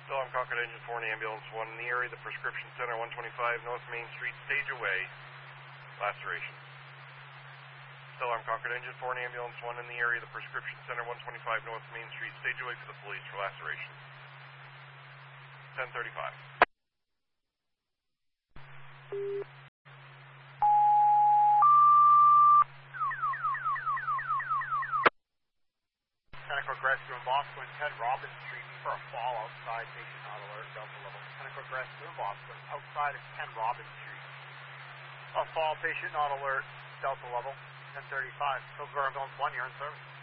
Still, I'm Concord Engine 4 and Ambulance 1 in the area, the Prescription Center, 125 North Main Street, stage away, laceration. Still, I'm Concord Engine 4 and Ambulance 1 in the area, the Prescription Center, 125 North Main Street, stage away for the police for laceration. 1035. Kennecott Rescue in Boston, 10 Robin Street for a fall outside, patient not alert, Delta level. Kennecott Rescue in Boston, outside of 10 Robin Street. A fall, patient not alert, Delta level, 1035. Hillsborough Ambulance 1, you're in service.